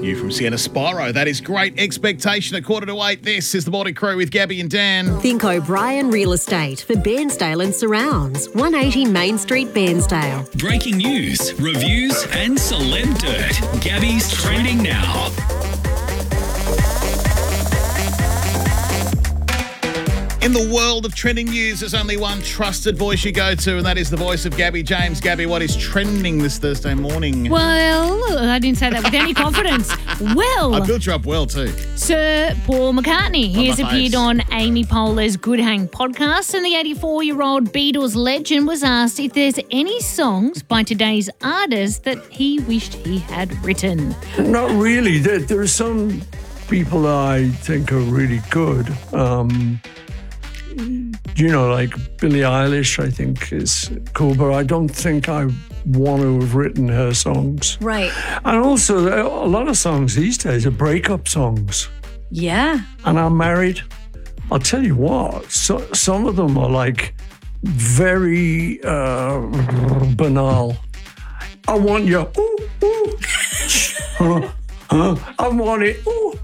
You from Sienna Spyro. That is Great Expectation at 7:45. This is the Morning Crew with Gabby and Dan. Think O'Brien Real Estate for Bairnsdale and surrounds. 180 Main Street, Bairnsdale. Breaking news, reviews and celeb dirt. Gabby's Trending Now. In the world of trending news, there's only one trusted voice you go to, and that is the voice of Gabby James. Gabby, what is trending this Thursday morning? Well, I didn't say that with any confidence. Well, I built you up well too. Sir Paul McCartney. He has my appeared face. on Amy Poehler's Good Hang podcast, and the 84-year-old Beatles legend was asked if there's any songs by today's artists that he wished he had written. Not really. There are some people I think are really good. Like Billie Eilish, I think is cool, but I don't think I want to have written her songs. Right. And also, a lot of songs these days are breakup songs. Yeah. And I'm married. I'll tell you what, some of them are like very banal. I want you, ooh, ooh. I want it, ooh,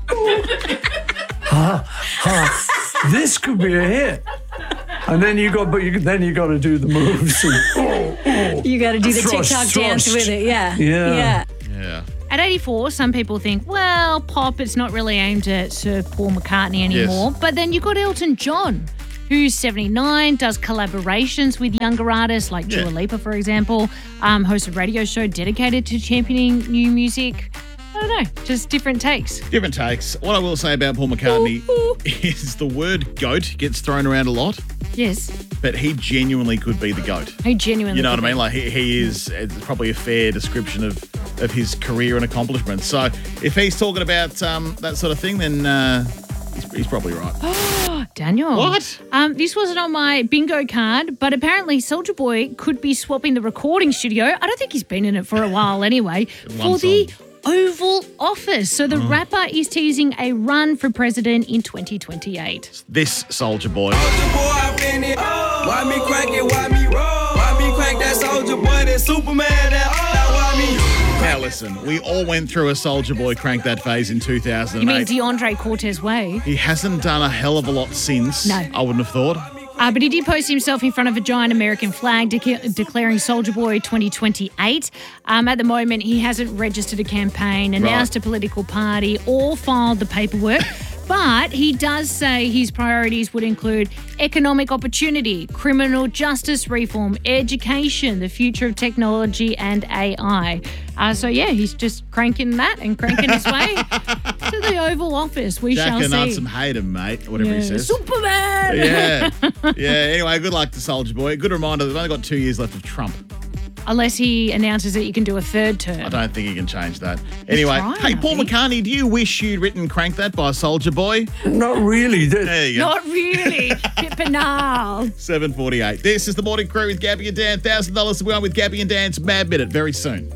ooh. This could be a hit. And then you got to do the moves. And, You got to do the Thrust, TikTok dance thrust. with it. Yeah. Yeah. Yeah. At 84, some people think, well, pop, it's not really aimed at Sir Paul McCartney anymore. Yes. But then you've got Elton John, who's 79, does collaborations with younger artists like Dua Lipa, for example, hosts a radio show dedicated to championing new music. I don't know, just different takes. Different takes. What I will say about Paul McCartney is the word goat gets thrown around a lot, Yes, but he genuinely could be the goat. he genuinely. You know what I could mean? be. Like he is it's probably a fair description of his career and accomplishments. So if he's talking about that sort of thing, then he's probably right. Daniel. What? This wasn't on my bingo card, but apparently Soulja Boy could be swapping the recording studio. I don't think he's been in it for a while anyway. One for the Oval Office. So the rapper is teasing a run for president in 2028. This Soulja Boy. Why me crack it? Why me roll? Why me crack that Soldier Boy? That Superman? Why me? Now listen, we all went through a Soulja Boy crank that phase in 2008. You mean DeAndre Cortez Way? He hasn't done a hell of a lot since. No. I wouldn't have thought. But he did post himself in front of a giant American flag declaring Soulja Boy 2028. At the moment, he hasn't registered a campaign, announced a political party, or filed the paperwork. But he does say his priorities would include economic opportunity, criminal justice reform, education, the future of technology and AI. He's just cranking that and cranking his way to the Oval Office. We shall Jacking up see. some hate him, mate, whatever he says. Superman! Yeah. Anyway, good luck to Soulja Boy. Good reminder, they've only got 2 years left of Trump. Unless he announces that you can do a third term. I don't think he can change that. Anyway, trying, hey, Paul I think. McCartney, do you wish you'd written Crank That by Soulja Boy? Not really. There you go. Not really. Bit banal. 7:48. This is the Morning Crew with Gabby and Dan. $1,000 to win with Gabby and Dan's Mad Minute very soon.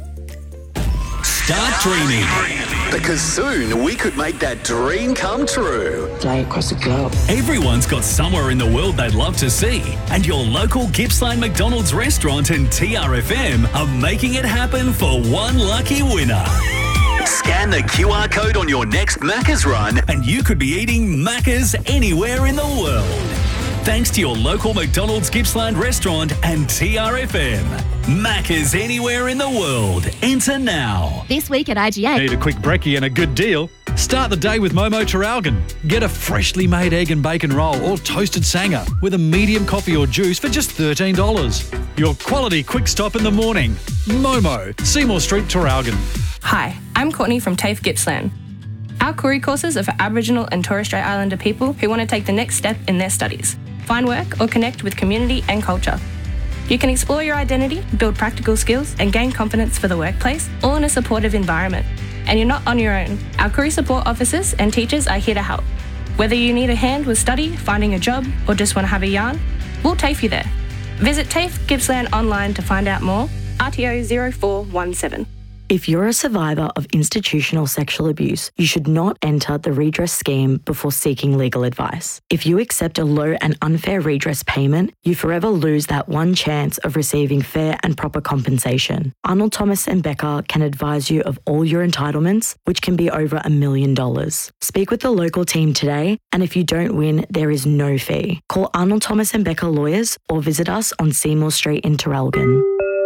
Start dreaming. Because soon we could make that dream come true. Fly across the globe. Everyone's got somewhere in the world they'd love to see, and your local Gippsland McDonald's restaurant and TRFM are making it happen for one lucky winner. Scan the QR code on your next Macca's run. And you could be eating Macca's anywhere in the world. Thanks to your local McDonald's Gippsland restaurant and TRFM. Macca's anywhere in the world. Enter now. This week at IGA. Need a quick brekkie and a good deal? Start the day with Momo Traralgon. Get a freshly made egg and bacon roll or toasted sanger with a medium coffee or juice for just $13. Your quality quick stop in the morning. Momo, Seymour Street, Traralgon. Hi, I'm Courtney from TAFE Gippsland. Our Koori courses are for Aboriginal and Torres Strait Islander people who want to take the next step in their studies, find work or connect with community and culture. You can explore your identity, build practical skills and gain confidence for the workplace, all in a supportive environment. And you're not on your own. Our Koori support officers and teachers are here to help. Whether you need a hand with study, finding a job or just want to have a yarn, we'll TAFE you there. Visit TAFE Gippsland online to find out more, RTO 0417. If you're a survivor of institutional sexual abuse, you should not enter the redress scheme before seeking legal advice. If you accept a low and unfair redress payment, you forever lose that one chance of receiving fair and proper compensation. Arnold Thomas and Becker can advise you of all your entitlements, which can be over $1 million. Speak with the local team today, and if you don't win, there is no fee. Call Arnold Thomas and Becker Lawyers or visit us on Seymour Street in Traralgon.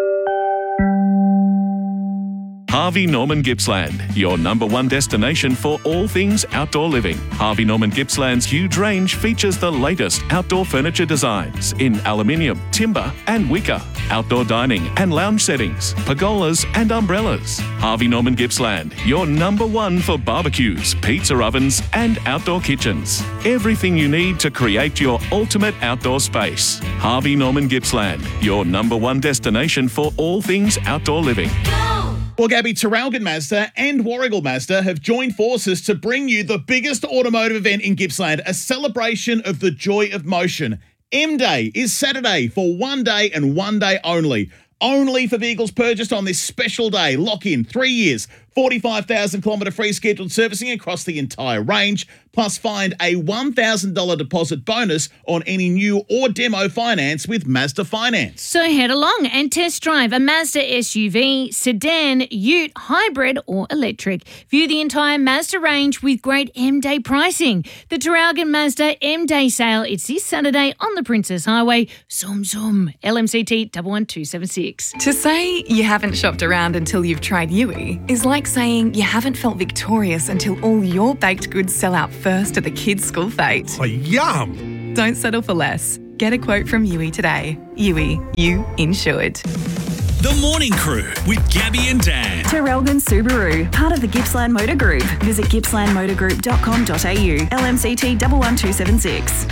Harvey Norman Gippsland, your number one destination for all things outdoor living. Harvey Norman Gippsland's huge range features the latest outdoor furniture designs in aluminium, timber and wicker, outdoor dining and lounge settings, pergolas and umbrellas. Harvey Norman Gippsland, your number one for barbecues, pizza ovens and outdoor kitchens. Everything you need to create your ultimate outdoor space. Harvey Norman Gippsland, your number one destination for all things outdoor living. Well, Gabby, Traralgon Mazda and Warragul Mazda have joined forces to bring you the biggest automotive event in Gippsland, a celebration of the joy of motion. M-Day is Saturday for 1 day and 1 day only. Only for vehicles purchased on this special day. Lock in 3 years, 45,000 kilometre free scheduled servicing across the entire range, plus find a $1,000 deposit bonus on any new or demo finance with Mazda Finance. So head along and test drive a Mazda SUV, sedan, ute, hybrid or electric. View the entire Mazda range with great M-Day pricing. The Traralgon Mazda M-Day sale, it's this Saturday on the Princess Highway. Zoom, zoom. LMCT 11276. To say you haven't shopped around until you've tried Yui is like saying you haven't felt victorious until all your baked goods sell out first at the kids' school fete. Oh, yum! Don't settle for less. Get a quote from Yui today. Yui, you insured. The Morning Crew with Gabby and Dan. Traralgon Subaru, part of the Gippsland Motor Group. Visit gippslandmotorgroup.com.au. LMCT 11276.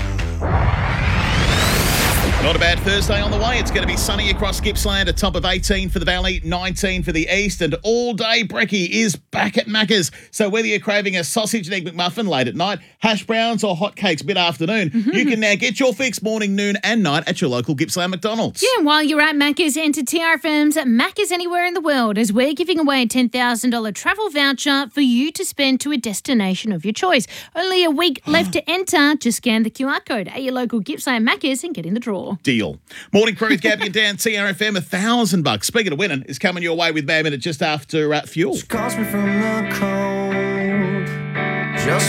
Not a bad Thursday on the way. It's going to be sunny across Gippsland, a top of 18 for the Valley, 19 for the East, and all day brekkie is back at Macca's. So whether you're craving a sausage and egg McMuffin late at night, hash browns or hotcakes mid-afternoon, you can now get your fix morning, noon and night at your local Gippsland McDonald's. Yeah, while you're at Macca's, enter TRFM's Macca's Anywhere in the World as we're giving away a $10,000 travel voucher for you to spend to a destination of your choice. Only a week left to enter. Just scan the QR code at your local Gippsland Macca's and get in the draw. Deal. Morning Crew with Gabby and Dan, TRFM, $1,000. Speaking of winning, is coming your way with Bad Minute just after fuel. She calls me from the cold.